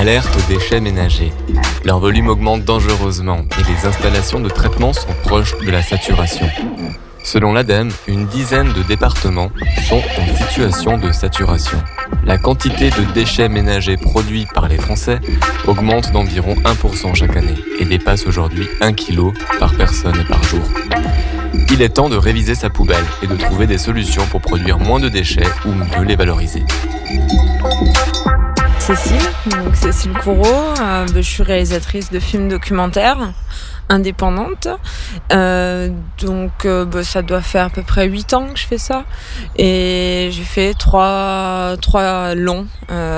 Alerte aux déchets ménagers. Leur volume augmente dangereusement et les installations de traitement sont proches de la saturation. Selon l'ADEME, une dizaine de départements sont en situation de saturation. La quantité de déchets ménagers produits par les Français augmente d'environ 1% chaque année et dépasse aujourd'hui 1 kg par personne et par jour. Il est temps de réviser sa poubelle et de trouver des solutions pour produire moins de déchets ou mieux les valoriser. Cécile Courreau, je suis réalisatrice de films documentaires indépendante. Ça doit faire à peu près 8 ans que je fais ça. Et j'ai fait trois longs.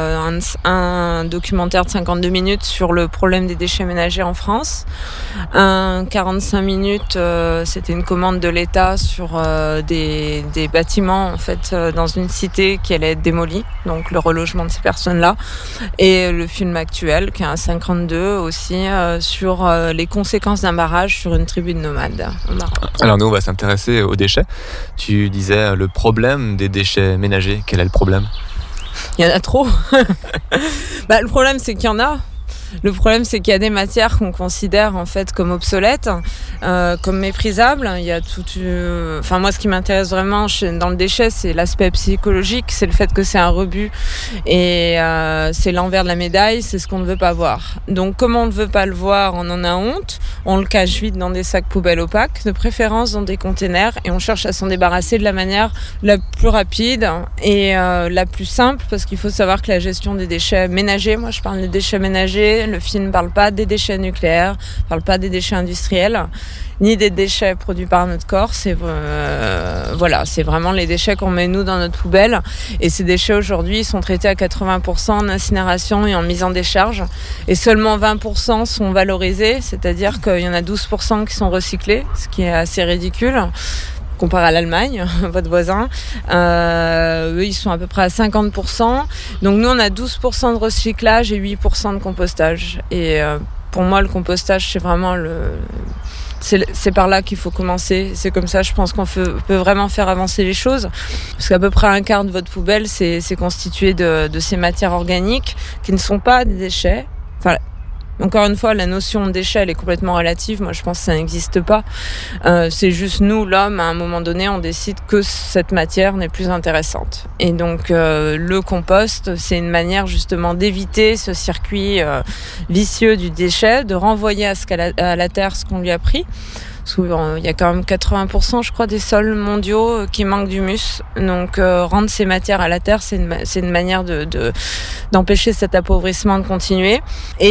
Un documentaire de 52 minutes sur le problème des déchets ménagers en France. Un 45 minutes, c'était une commande de l'État sur des bâtiments en fait, dans une cité qui allait être démolie. Donc le relogement de ces personnes-là. Et le film actuel, qui est un 52 aussi, sur les conséquences d'un barrage sur une tribu de nomades au Maroc. Alors nous, on va s'intéresser aux déchets. Tu disais le problème des déchets ménagers. Quel est le problème ? Il y en a trop. Le problème, c'est qu'il y en a. Le problème, c'est qu'il y a des matières qu'on considère en fait comme obsolètes, comme méprisables. Il y a moi, ce qui m'intéresse vraiment dans le déchet, c'est l'aspect psychologique, c'est le fait que c'est un rebut et c'est l'envers de la médaille, c'est ce qu'on ne veut pas voir. Donc, comme on ne veut pas le voir, on en a honte, on le cache vite dans des sacs poubelles opaques, de préférence dans des containers, et on cherche à s'en débarrasser de la manière la plus rapide et la plus simple, parce qu'il faut savoir que la gestion des déchets ménagers, moi je parle des déchets ménagers. Le film ne parle pas des déchets nucléaires, ne parle pas des déchets industriels, ni des déchets produits par notre corps. C'est vraiment les déchets qu'on met nous dans notre poubelle. Et ces déchets aujourd'hui sont traités à 80% en incinération et en mise en décharge. Et seulement 20% sont valorisés, c'est-à-dire qu'il y en a 12% qui sont recyclés, ce qui est assez ridicule. Comparé à l'Allemagne, votre voisin, eux ils sont à peu près à 50%. Donc nous on a 12% de recyclage et 8% de compostage. Et pour moi le compostage c'est vraiment c'est par là qu'il faut commencer. C'est comme ça je pense qu'on peut vraiment faire avancer les choses. Parce qu'à peu près un quart de votre poubelle c'est constitué de ces matières organiques qui ne sont pas des déchets. Encore une fois, la notion de déchet, elle est complètement relative. Moi, je pense que ça n'existe pas. C'est juste nous, l'homme, à un moment donné, on décide que cette matière n'est plus intéressante. Et donc, le compost, c'est une manière justement d'éviter ce circuit vicieux du déchet, de renvoyer à la terre ce qu'on lui a pris. Parce qu'il y a quand même 80%, je crois, des sols mondiaux qui manquent d'humus. Donc, rendre ces matières à la terre, c'est une manière d'empêcher cet appauvrissement de continuer.